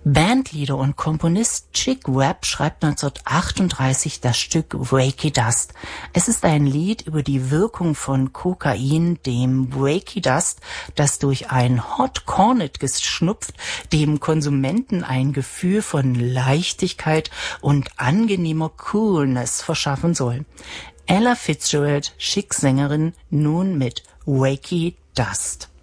Bandleader und Komponist Chick Webb schreibt 1938 das Stück Wakey Dust. Es ist ein Lied über die Wirkung von Kokain, dem Wakey Dust, das durch ein Hot Cornet geschnupft, dem Konsumenten ein Gefühl von Leichtigkeit und angenehmer Coolness verschaffen soll. Ella Fitzgerald, Chic-Sängerin, nun mit Wakey Dust.